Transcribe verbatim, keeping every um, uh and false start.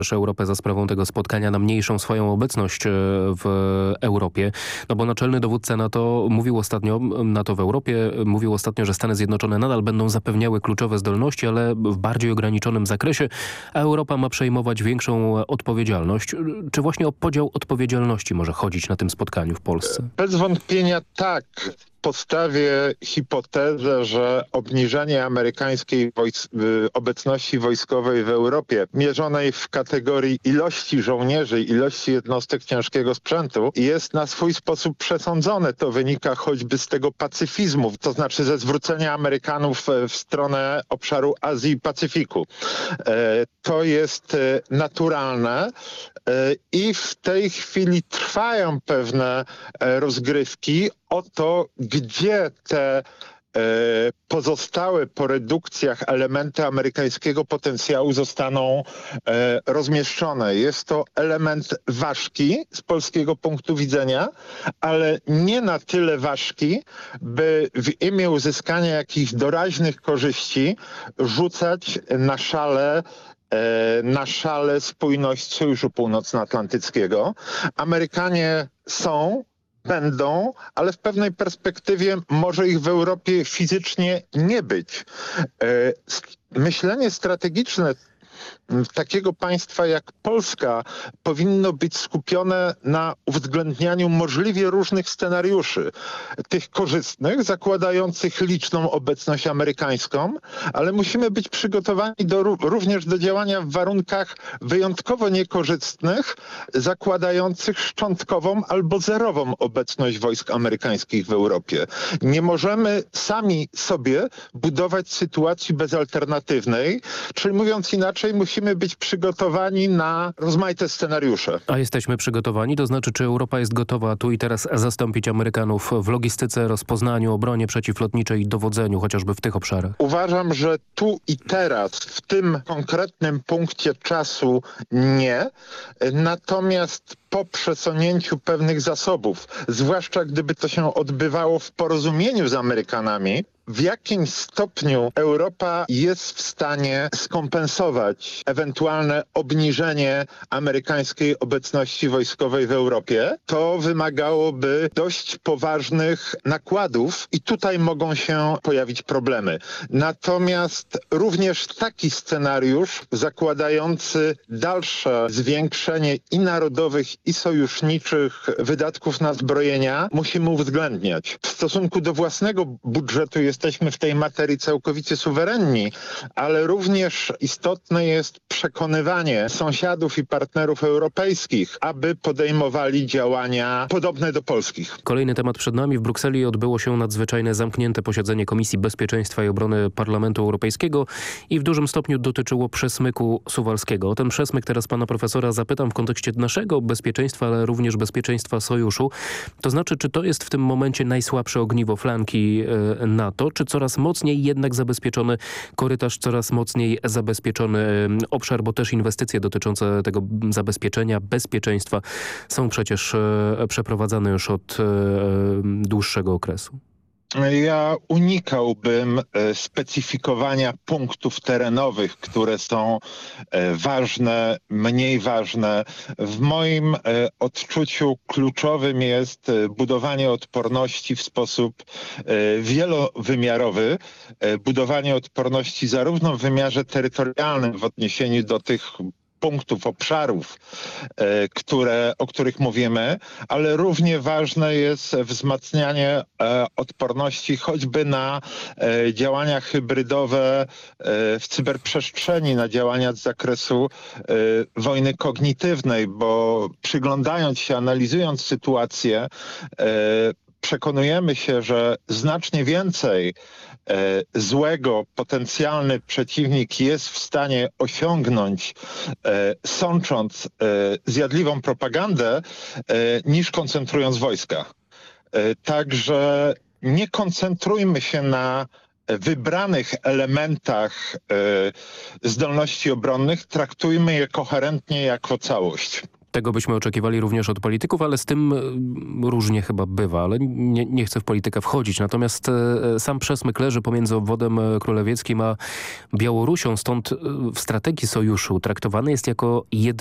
Europę za sprawą tego spotkania na mniejszą swoją obecność w Europie. No bo naczelny dowódca NATO mówił ostatnio, NATO w Europie mówił ostatnio, że Stany Zjednoczone nadal będą zapewniały kluczowe zdolności, ale w bardziej ograniczonym zakresie, a Europa ma przejmować większą odpowiedzialność. Czy właśnie o podział odpowiedzialności może chodzić na tym spotkaniu w Polsce? Bez wątpienia tak. Postawię hipotezę, że obniżenie amerykańskiej wojs- obecności wojskowej w Europie, mierzonej w kategorii ilości żołnierzy, ilości jednostek ciężkiego sprzętu, jest na swój sposób przesądzone. To wynika choćby z tego pacyfizmu, to znaczy ze zwrócenia Amerykanów w stronę obszaru Azji i Pacyfiku. E, to jest naturalne e, i w tej chwili trwają pewne e, rozgrywki o to, gdzie te e, pozostałe po redukcjach elementy amerykańskiego potencjału zostaną e, rozmieszczone. Jest to element ważki z polskiego punktu widzenia, ale nie na tyle ważki, by w imię uzyskania jakichś doraźnych korzyści rzucać na szale na szale spójność Sojuszu Północnoatlantyckiego. Amerykanie są, będą, ale w pewnej perspektywie może ich w Europie fizycznie nie być. Myślenie strategiczne takiego państwa jak Polska powinno być skupione na uwzględnianiu możliwie różnych scenariuszy. Tych korzystnych, zakładających liczną obecność amerykańską, ale musimy być przygotowani do, również do działania w warunkach wyjątkowo niekorzystnych, zakładających szczątkową albo zerową obecność wojsk amerykańskich w Europie. Nie możemy sami sobie budować sytuacji bezalternatywnej, czyli mówiąc inaczej, musimy być przygotowani na rozmaite scenariusze. A jesteśmy przygotowani? To znaczy, czy Europa jest gotowa tu i teraz zastąpić Amerykanów w logistyce, rozpoznaniu, obronie przeciwlotniczej i dowodzeniu, chociażby w tych obszarach? Uważam, że tu i teraz, w tym konkretnym punkcie czasu nie. Natomiast po przesunięciu pewnych zasobów, zwłaszcza gdyby to się odbywało w porozumieniu z Amerykanami, w jakim stopniu Europa jest w stanie skompensować ewentualne obniżenie amerykańskiej obecności wojskowej w Europie, to wymagałoby dość poważnych nakładów i tutaj mogą się pojawić problemy. Natomiast również taki scenariusz zakładający dalsze zwiększenie i narodowych, i sojuszniczych wydatków na zbrojenia musimy uwzględniać. W stosunku do własnego budżetu jesteśmy w tej materii całkowicie suwerenni, ale również istotne jest przekonywanie sąsiadów i partnerów europejskich, aby podejmowali działania podobne do polskich. Kolejny temat przed nami. W Brukseli odbyło się nadzwyczajne zamknięte posiedzenie Komisji Bezpieczeństwa i Obrony Parlamentu Europejskiego i w dużym stopniu dotyczyło przesmyku suwalskiego. O ten przesmyk teraz pana profesora zapytam w kontekście naszego bezpieczeństwa, ale również bezpieczeństwa sojuszu. To znaczy, czy to jest w tym momencie najsłabsze ogniwo flanki NATO, czy coraz mocniej jednak zabezpieczony korytarz, coraz mocniej zabezpieczony obszar, bo też inwestycje dotyczące tego zabezpieczenia, bezpieczeństwa są przecież przeprowadzane już od dłuższego okresu. Ja unikałbym specyfikowania punktów terenowych, które są ważne, mniej ważne. W moim odczuciu kluczowym jest budowanie odporności w sposób wielowymiarowy, budowanie odporności zarówno w wymiarze terytorialnym w odniesieniu do tych punktów, obszarów, e, które, o których mówimy, ale równie ważne jest wzmacnianie e, odporności choćby na e, działania hybrydowe e, w cyberprzestrzeni, na działania z zakresu e, wojny kognitywnej, bo przyglądając się, analizując sytuację, e, przekonujemy się, że znacznie więcej e, złego potencjalny przeciwnik jest w stanie osiągnąć, e, sącząc e, zjadliwą propagandę, e, niż koncentrując wojska. E, także nie koncentrujmy się na wybranych elementach e, zdolności obronnych, traktujmy je koherentnie jako całość. Tego byśmy oczekiwali również od polityków, ale z tym e, różnie chyba bywa, ale nie, nie chcę w politykę wchodzić. Natomiast e, sam przesmyk leży pomiędzy obwodem królewieckim a Białorusią, stąd e, w strategii sojuszu traktowany jest jako jeden